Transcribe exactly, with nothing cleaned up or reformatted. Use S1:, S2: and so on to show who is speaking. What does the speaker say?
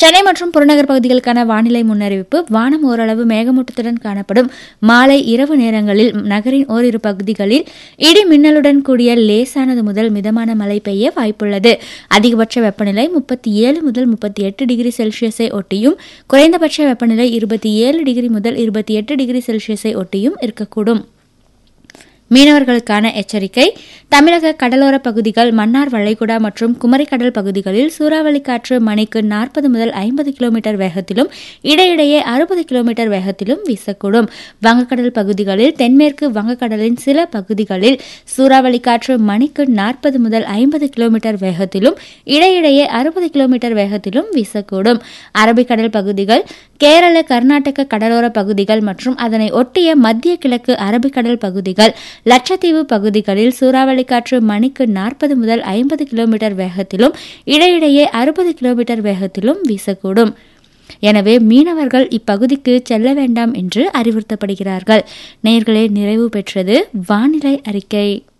S1: சென்னை மற்றும் புறநகர் பகுதிகளுக்கான வானிலை முன்னறிவிப்பு. வானம் ஓரளவு மேகமூட்டத்துடன் காணப்படும். மாலை இரவு நேரங்களில் நகரின் ஓரிரு பகுதிகளில் இடி மின்னலுடன் கூடிய லேசானது முதல் மிதமான மழை பெய்ய வாய்ப்புள்ளது. அதிகபட்ச வெப்பநிலை முப்பத்தி ஏழு முதல் முப்பத்தி எட்டு டிகிரி செல்சியஸை ஒட்டியும் குறைந்தபட்ச வெப்பநிலை இருபத்தி ஏழு டிகிரி முதல் இருபத்தி எட்டு டிகிரி செல்சியஸை ஒட்டியும் இருக்கக்கூடும். மீனவர்களுக்கான எச்சரிக்கை. தமிழக கடலோர பகுதிகள், மன்னார் வளைகுடா மற்றும் குமரிக்கடல் பகுதிகளில் சூறாவளி காற்று மணிக்கு நாற்பது முதல் ஐம்பது கிலோமீட்டர் வேகத்திலும் இடையிடையே அறுபது கிலோமீட்டர் வேகத்திலும் வீசக்கூடும். வங்கக்கடல் பகுதிகளில் தென்மேற்கு வங்கக்கடலின் சில பகுதிகளில் சூறாவளி காற்று மணிக்கு நாற்பது முதல் ஐம்பது கிலோமீட்டர் வேகத்திலும் இடையிடையே அறுபது கிலோமீட்டர் வேகத்திலும் வீசக்கூடும். அரபிக்கடல் பகுதிகள், கேரள கர்நாடக கடலோர பகுதிகள் மற்றும் அதனை ஒட்டிய மத்திய கிழக்கு அரபிக்கடல் பகுதிகள், லட்சத்தீவு பகுதிகளில் சூறாவளி காற்று மணிக்கு நாற்பது முதல் ஐம்பது கிலோமீட்டர் வேகத்திலும் இடையிடையே அறுபது கிலோமீட்டர் வேகத்திலும் வீசக்கூடும். எனவே மீனவர்கள் இப்பகுதிக்கு செல்ல வேண்டாம் என்று அறிவுறுத்தப்படுகிறார்கள். நேயர்களே, நிறைவு பெற்றது வானிலை அறிக்கை.